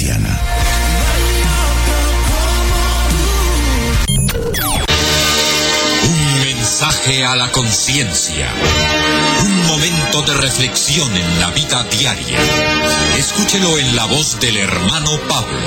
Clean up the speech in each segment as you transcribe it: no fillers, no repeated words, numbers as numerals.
Diana. Un mensaje a la conciencia. Un momento de reflexión en la vida diaria. Escúchelo en la voz del hermano Pablo.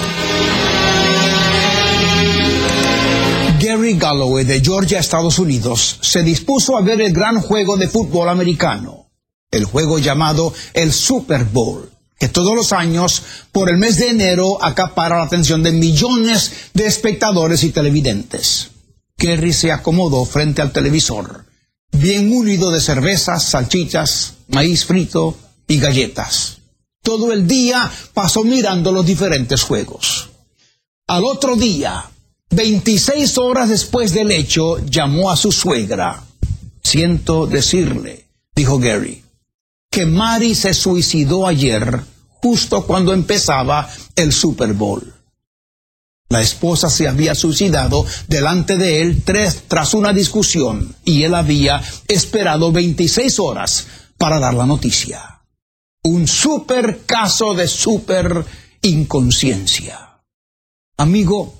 Gary Galloway de Georgia, Estados Unidos, se dispuso a ver el gran juego de fútbol americano, el juego llamado el Super Bowl, que todos los años, por el mes de enero, acapara la atención de millones de espectadores y televidentes. Gary se acomodó frente al televisor, bien munido de cervezas, salchichas, maíz frito y galletas. Todo el día pasó mirando los diferentes juegos. Al otro día, 26 horas después del hecho, llamó a su suegra. Siento decirle, dijo Gary, que Mary se suicidó ayer, justo cuando empezaba el Super Bowl. La esposa se había suicidado delante de él tras una discusión, y él había esperado 26 horas para dar la noticia. Un super caso de super inconsciencia. Amigo,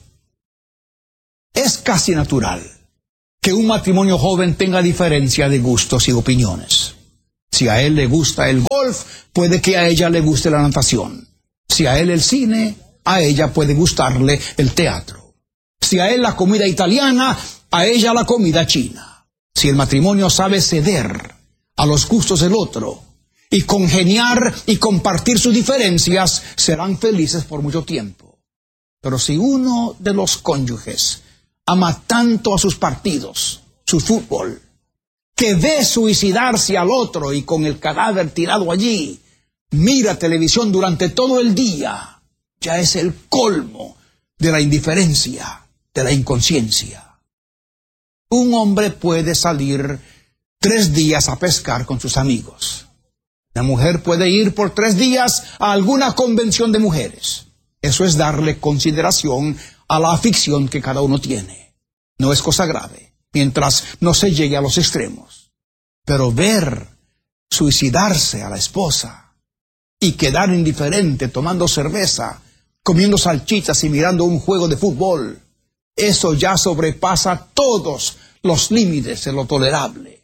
es casi natural que un matrimonio joven tenga diferencia de gustos y opiniones. Si a él le gusta el golf, puede que a ella le guste la natación. Si a él el cine, a ella puede gustarle el teatro. Si a él la comida italiana, a ella la comida china. Si el matrimonio sabe ceder a los gustos del otro y congeniar y compartir sus diferencias, serán felices por mucho tiempo. Pero si uno de los cónyuges ama tanto a sus partidos, su fútbol, que ve suicidarse al otro y con el cadáver tirado allí, mira televisión durante todo el día, ya es el colmo de la indiferencia, de la inconsciencia. Un hombre puede salir 3 días a pescar con sus amigos. La mujer puede ir por 3 días a alguna convención de mujeres. Eso es darle consideración a la afición que cada uno tiene. No es cosa grave, mientras no se llegue a los extremos. Pero ver suicidarse a la esposa y quedar indiferente tomando cerveza, comiendo salchichas y mirando un juego de fútbol, eso ya sobrepasa todos los límites de lo tolerable.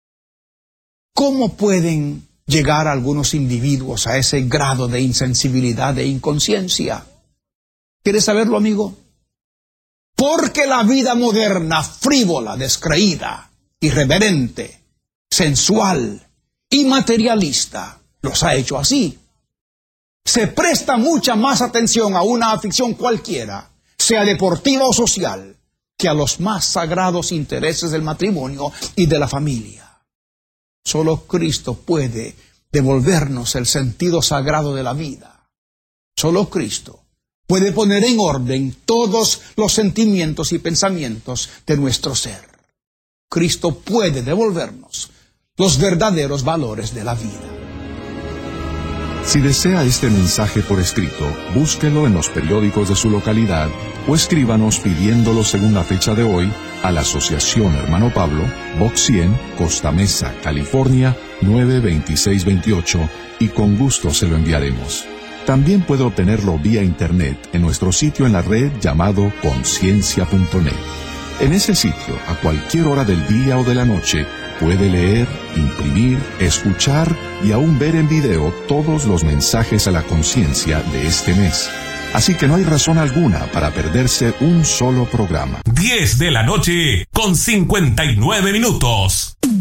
¿Cómo pueden llegar algunos individuos a ese grado de insensibilidad e inconsciencia? ¿Quieres saberlo, amigo? Porque la vida moderna, frívola, descreída, irreverente, sensual y materialista, los ha hecho así. Se presta mucha más atención a una afición cualquiera, sea deportiva o social, que a los más sagrados intereses del matrimonio y de la familia. Solo Cristo puede devolvernos el sentido sagrado de la vida. Solo Cristo puede poner en orden todos los sentimientos y pensamientos de nuestro ser. Cristo puede devolvernos los verdaderos valores de la vida. Si desea este mensaje por escrito, búsquelo en los periódicos de su localidad o escríbanos pidiéndolo según la fecha de hoy a la Asociación Hermano Pablo, Box 100, Costa Mesa, California, 92628, y con gusto se lo enviaremos. También puede obtenerlo vía internet en nuestro sitio en la red llamado conciencia.net. En ese sitio, a cualquier hora del día o de la noche, puede leer, imprimir, escuchar y aún ver en video todos los mensajes a la conciencia de este mes. Así que no hay razón alguna para perderse un solo programa. 10 de la noche con 59 minutos.